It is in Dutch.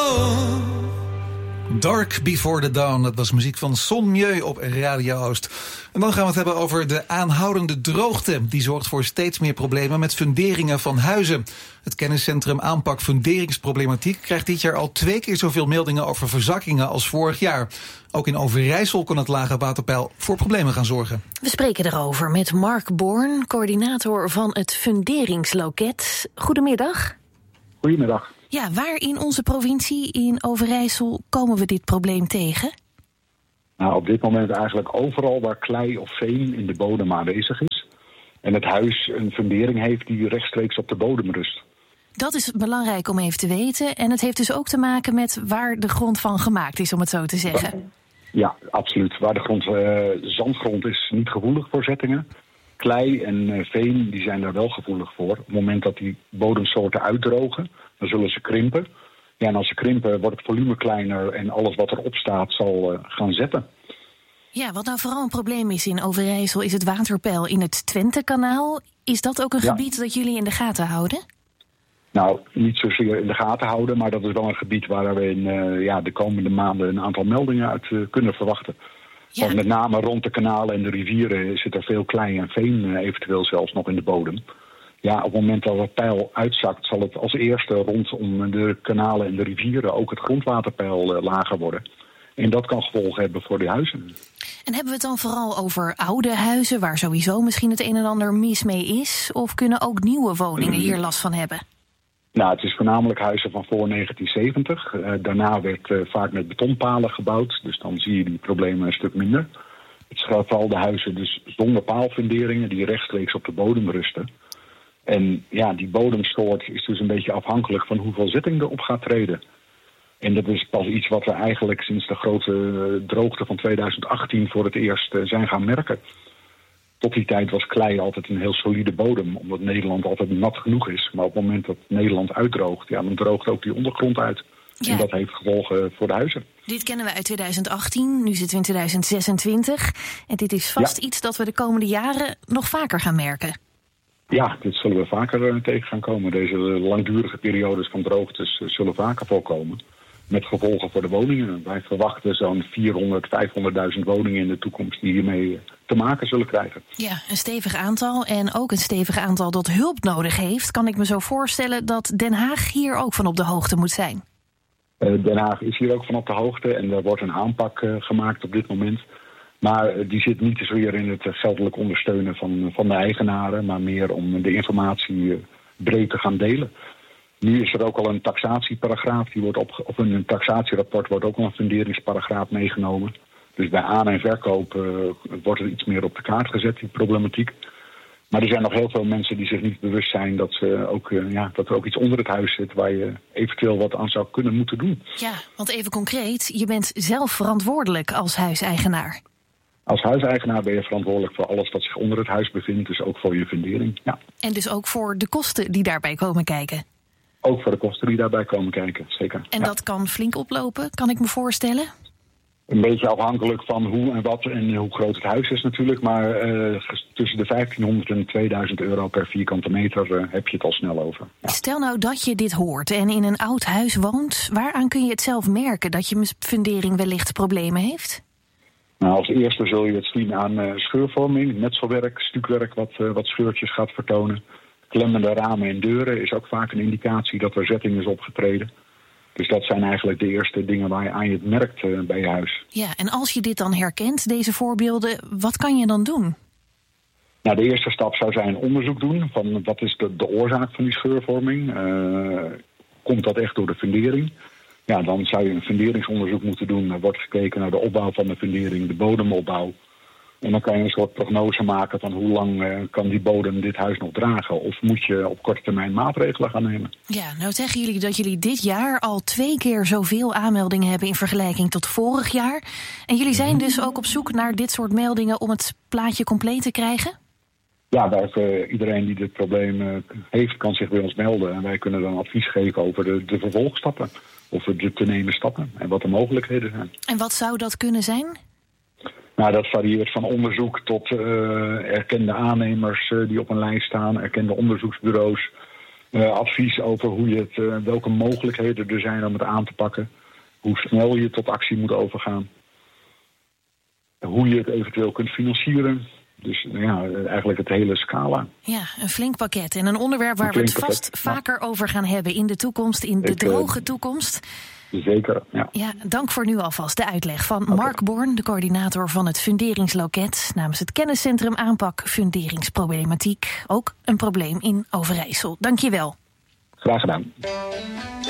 Dark Before the Dawn, dat was muziek van Son Mieu op Radio Oost. En dan gaan we het hebben over de aanhoudende droogte. Die zorgt voor steeds meer problemen met funderingen van huizen. Het kenniscentrum Aanpak Funderingsproblematiek krijgt dit jaar al 2 keer zoveel meldingen over verzakkingen als vorig jaar. Ook in Overijssel kon het lage waterpeil voor problemen gaan zorgen. We spreken erover met Mark Born, coördinator van het Funderingsloket. Goedemiddag. Goedemiddag. Ja, waar in onze provincie, in Overijssel, komen we dit probleem tegen? Nou, op dit moment eigenlijk overal waar klei of veen in de bodem aanwezig is. En het huis een fundering heeft die rechtstreeks op de bodem rust. Dat is belangrijk om even te weten. En het heeft dus ook te maken met waar de grond van gemaakt is, om het zo te zeggen. Ja, absoluut. Waar de grond, zandgrond is niet gevoelig voor zettingen. Klei en veen die zijn daar wel gevoelig voor. Op het moment dat die bodemsoorten uitdrogen, dan zullen ze krimpen. Ja, en als ze krimpen wordt het volume kleiner en alles wat erop staat zal gaan zetten. Ja, wat nou vooral een probleem is in Overijssel is het waterpeil in het Twentekanaal. Is dat ook een gebied dat jullie in de gaten houden? Nou, niet zozeer in de gaten houden, maar dat is wel een gebied waar we in de komende maanden een aantal meldingen uit kunnen verwachten. Ja. Want met name rond de kanalen en de rivieren zit er veel klei en veen, eventueel zelfs nog in de bodem. Ja, op het moment dat het peil uitzakt, zal het als eerste rondom de kanalen en de rivieren ook het grondwaterpeil lager worden. En dat kan gevolgen hebben voor die huizen. En hebben we het dan vooral over oude huizen, waar sowieso misschien het een en ander mis mee is? Of kunnen ook nieuwe woningen hier last van hebben? Nou, het is voornamelijk huizen van voor 1970. Daarna werd vaak met betonpalen gebouwd, dus dan zie je die problemen een stuk minder. Het zijn vooral de huizen dus zonder paalfunderingen die rechtstreeks op de bodem rusten. En ja, die bodemsoort is dus een beetje afhankelijk van hoeveel zetting erop gaat treden. En dat is pas iets wat we eigenlijk sinds de grote droogte van 2018 voor het eerst zijn gaan merken. Tot die tijd was klei altijd een heel solide bodem, omdat Nederland altijd nat genoeg is. Maar op het moment dat Nederland uitdroogt, ja, dan droogt ook die ondergrond uit. Ja. En dat heeft gevolgen voor de huizen. Dit kennen we uit 2018, nu zitten we in 2026. En dit is vast iets dat we de komende jaren nog vaker gaan merken. Ja, dit zullen we vaker tegen gaan komen. Deze langdurige periodes van droogtes zullen vaker voorkomen. Met gevolgen voor de woningen. Wij verwachten zo'n 400.000, 500.000 woningen in de toekomst die hiermee te maken zullen krijgen. Ja, een stevig aantal en ook een stevig aantal dat hulp nodig heeft. Kan ik me zo voorstellen dat Den Haag hier ook van op de hoogte moet zijn? Den Haag is hier ook van op de hoogte en er wordt een aanpak gemaakt op dit moment. Maar die zit niet zozeer in het geldelijk ondersteunen van de eigenaren, maar meer om de informatie breed te gaan delen. Nu is er ook al een taxatieparagraaf, of een taxatierapport wordt ook al een funderingsparagraaf meegenomen. Dus bij aan- en verkoop wordt er iets meer op de kaart gezet, die problematiek. Maar er zijn nog heel veel mensen die zich niet bewust zijn dat er ook iets onder het huis zit waar je eventueel wat aan zou kunnen moeten doen. Ja, want even concreet, je bent zelf verantwoordelijk als huiseigenaar. Als huiseigenaar ben je verantwoordelijk voor alles wat zich onder het huis bevindt, dus ook voor je fundering. Ja. En dus ook voor de kosten die daarbij komen kijken? Ook voor de kosten die daarbij komen kijken, zeker. En dat kan flink oplopen, kan ik me voorstellen? Een beetje afhankelijk van hoe en wat en hoe groot het huis is natuurlijk. Maar tussen de 1500 en 2000 euro per vierkante meter heb je het al snel over. Ja. Stel nou dat je dit hoort en in een oud huis woont. Waaraan kun je het zelf merken dat je fundering wellicht problemen heeft? Nou, als eerste zul je het zien aan scheurvorming, metselwerk, stukwerk wat scheurtjes gaat vertonen. Klemmende ramen en deuren is ook vaak een indicatie dat er zetting is opgetreden. Dus dat zijn eigenlijk de eerste dingen waar je aan het merkt bij je huis. Ja, en als je dit dan herkent, deze voorbeelden, wat kan je dan doen? Nou, de eerste stap zou zijn onderzoek doen van wat is de oorzaak van die scheurvorming. Komt dat echt door de fundering? Ja, dan zou je een funderingsonderzoek moeten doen. Er wordt gekeken naar de opbouw van de fundering, de bodemopbouw. En dan kan je een soort prognose maken van hoe lang kan die bodem dit huis nog dragen. Of moet je op korte termijn maatregelen gaan nemen. Ja, nou zeggen jullie dat jullie dit jaar al 2 keer zoveel aanmeldingen hebben in vergelijking tot vorig jaar. En jullie zijn dus ook op zoek naar dit soort meldingen om het plaatje compleet te krijgen? Ja, iedereen die dit probleem heeft kan zich bij ons melden. En wij kunnen dan advies geven over de vervolgstappen. Of de te nemen stappen en wat de mogelijkheden zijn. En wat zou dat kunnen zijn? Nou, dat varieert van onderzoek tot erkende aannemers die op een lijst staan, erkende onderzoeksbureaus. Advies over hoe je het, welke mogelijkheden er zijn om het aan te pakken. Hoe snel je tot actie moet overgaan. Hoe je het eventueel kunt financieren. Dus eigenlijk het hele scala. Ja, een flink pakket. En een onderwerp waar we het vast vaker over gaan hebben in de toekomst, in de droge toekomst. Zeker, ja. Ja, dank voor nu alvast de uitleg van Mark Born, de coördinator van het Funderingsloket, namens het Kenniscentrum Aanpak Funderingsproblematiek. Ook een probleem in Overijssel. Dank je wel. Graag gedaan.